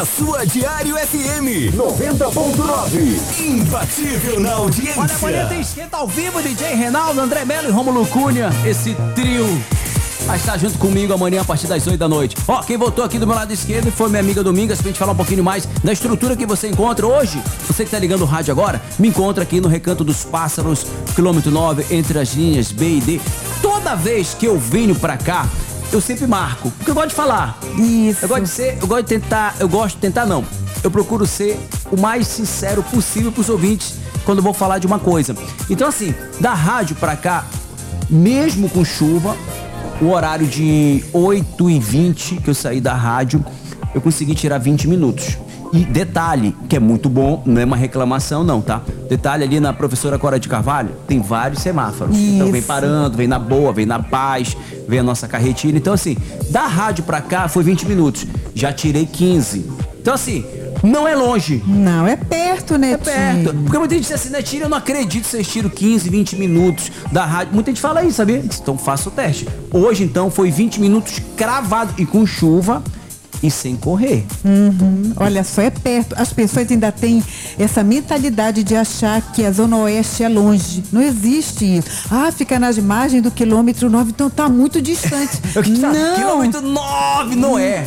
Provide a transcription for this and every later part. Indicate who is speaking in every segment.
Speaker 1: na sua Diário FM 90.9. Imbatível na audiência.
Speaker 2: Olha, amanhã tem esquenta ao vivo, DJ Reinaldo, André Melo e Rômulo Cunha. Esse trio vai estar junto comigo amanhã a partir das 8 da noite. Ó, quem voltou aqui do meu lado esquerdo foi minha amiga Domingas, pra gente falar um pouquinho mais da estrutura que você encontra hoje. Você que tá ligando o rádio agora, me encontra aqui no Recanto dos Pássaros, quilômetro 9, entre as linhas B e D. Toda vez que eu venho pra cá, eu sempre marco, porque eu gosto de falar.
Speaker 3: Isso.
Speaker 2: Eu procuro ser o mais sincero possível pros ouvintes quando eu vou falar de uma coisa. Então assim, da rádio pra cá, mesmo com chuva, o horário de 8h20 que eu saí da rádio, eu consegui tirar 20 minutos. E detalhe, que é muito bom, não é uma reclamação não, tá? Detalhe, ali na Professora Cora de Carvalho, tem vários semáforos.
Speaker 3: Isso.
Speaker 2: Então vem parando, vem na boa, vem na paz, vem a nossa carretilha. Então assim, da rádio pra cá foi 20 minutos. Já tirei 15. Então assim, não é longe.
Speaker 3: Não, é perto, né,
Speaker 2: É perto. Porque muita gente diz assim, Netinho, eu não acredito que vocês tiram 15, 20 minutos da rádio. Muita gente fala isso, sabia? Então faça o teste. Hoje, então, foi 20 minutos cravado e com chuva e sem correr.
Speaker 3: Olha só, é perto. As pessoas ainda têm essa mentalidade de achar que a Zona Oeste é longe. Não existe isso. Ah, fica nas margens do quilômetro 9, então tá muito distante. Não.
Speaker 2: Quilômetro 9 não é.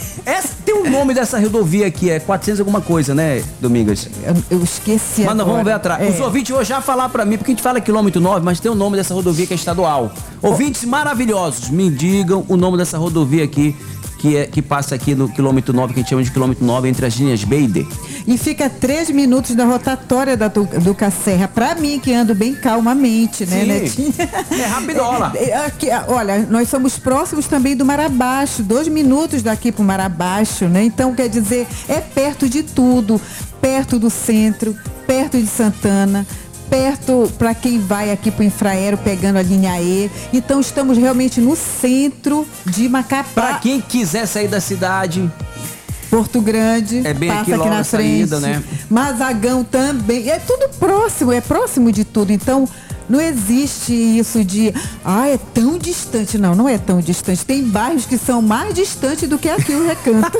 Speaker 2: Tem um nome dessa rodovia aqui, é 400 alguma coisa, né, Domingas?
Speaker 3: Eu esqueci.
Speaker 2: Mas nós vamos ver atrás.
Speaker 3: É.
Speaker 2: Os ouvintes vão já falar pra mim, porque a gente fala quilômetro 9, mas tem o nome dessa rodovia que é estadual. Ouvintes maravilhosos, me digam o nome dessa rodovia aqui, que passa aqui no quilômetro 9, que a gente chama de quilômetro 9, entre as linhas B e D.
Speaker 3: E fica 3 minutos da rotatória da Duca Serra. Pra mim, que ando bem calmamente, né,
Speaker 2: Sim.
Speaker 3: Netinho?
Speaker 2: É rapidola.
Speaker 3: Aqui, olha, nós somos próximos também do Mar Abaixo, 2 minutos daqui pro Mar Abaixo, né? Então, quer dizer, é perto de tudo. Perto do centro, perto de Santana, perto para quem vai aqui pro Infraero pegando a linha E. Então estamos realmente no centro de Macapá.
Speaker 2: Pra quem quiser sair da cidade,
Speaker 3: Porto Grande,
Speaker 2: é bem
Speaker 3: passa
Speaker 2: aqui
Speaker 3: aqui
Speaker 2: logo
Speaker 3: na
Speaker 2: a saída,
Speaker 3: frente.
Speaker 2: né?
Speaker 3: Mazagão também. É tudo próximo, é próximo de tudo. Então não existe isso de, é tão distante. Não, não é tão distante. Tem bairros que são mais distantes do que aqui o Recanto.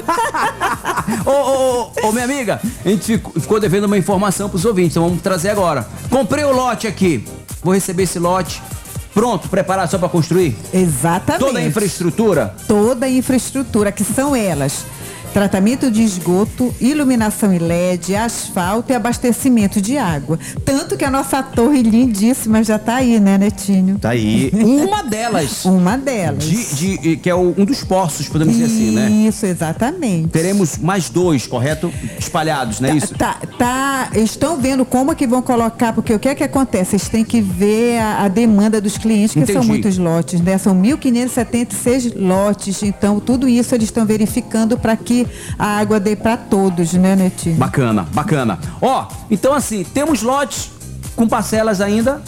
Speaker 2: Ô, minha amiga, a gente ficou devendo uma informação pros ouvintes, então vamos trazer agora. Comprei o lote aqui, vou receber esse lote pronto, preparado só para construir?
Speaker 3: Exatamente.
Speaker 2: Toda a infraestrutura?
Speaker 3: Toda a infraestrutura, que são elas: tratamento de esgoto, iluminação em LED, asfalto e abastecimento de água. Tanto que a nossa torre lindíssima já tá aí, né, Netinho?
Speaker 2: Tá aí. Uma delas.
Speaker 3: Uma delas.
Speaker 2: Que é um dos poços, podemos dizer assim, né?
Speaker 3: Isso, exatamente.
Speaker 2: Teremos mais 2, correto? Espalhados, não é isso?
Speaker 3: Estão vendo como que vão colocar, porque o que é que acontece? Eles têm que ver a demanda dos clientes, que
Speaker 2: Entendi.
Speaker 3: são muitos lotes, né? São 1.576 lotes, então tudo isso eles estão verificando para que a água dê para todos, né, Netinho?
Speaker 2: Bacana, bacana. Ó, então assim, temos lotes com parcelas ainda.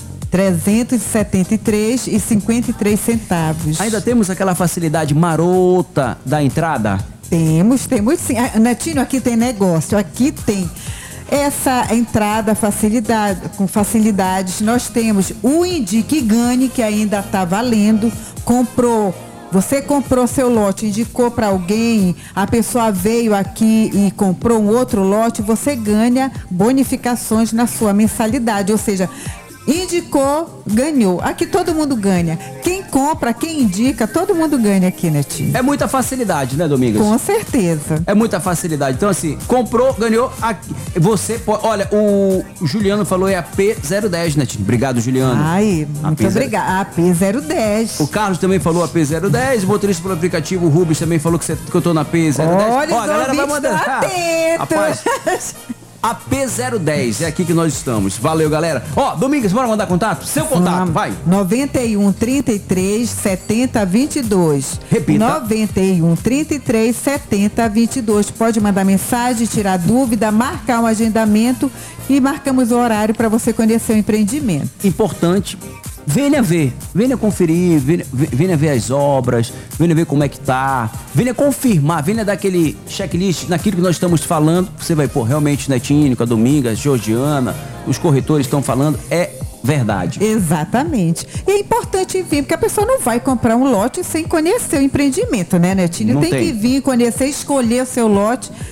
Speaker 3: 373,53 centavos.
Speaker 2: Ainda temos aquela facilidade marota da entrada?
Speaker 3: Temos sim. Netinho, aqui tem negócio, aqui tem essa entrada com facilidades. Nós temos o Indique e Ganhe, que ainda está valendo. Você comprou seu lote, indicou para alguém, a pessoa veio aqui e comprou um outro lote, você ganha bonificações na sua mensalidade, ou seja, indicou, ganhou. Aqui todo mundo ganha. Quem compra, quem indica, todo mundo ganha aqui, Netinho.
Speaker 2: É muita facilidade, né, Domingas?
Speaker 3: Com certeza.
Speaker 2: É muita facilidade. Então, assim, comprou, ganhou. Você pode. Olha, o Juliano falou é a P010, Netinho. Obrigado, Juliano.
Speaker 3: Ai, muito obrigada. A P010.
Speaker 2: O Carlos também falou a P010. O motorista pelo aplicativo, o Rubens, também falou que eu tô na P010.
Speaker 3: Olha,
Speaker 2: a galera vai mandar.
Speaker 3: Atento.
Speaker 2: Rapaz. A P010, é aqui que nós estamos. Valeu, galera. Domingas, bora mandar contato? Seu contato, vai.
Speaker 3: 91 33 70 22.
Speaker 2: Repita.
Speaker 3: 91 33 70 22. Pode mandar mensagem, tirar dúvida, marcar um agendamento e marcamos o horário para você conhecer o empreendimento.
Speaker 2: Importante. Venha ver, venha conferir, venha ver as obras, venha ver como é que tá, venha confirmar, venha dar aquele checklist naquilo que nós estamos falando. Você vai pôr realmente Netinho, com a Domingas, Georgiana, os corretores estão falando, é verdade.
Speaker 3: Exatamente. E é importante vir, porque a pessoa não vai comprar um lote sem conhecer o empreendimento, né, Netinho? Tem que vir conhecer, escolher o seu lote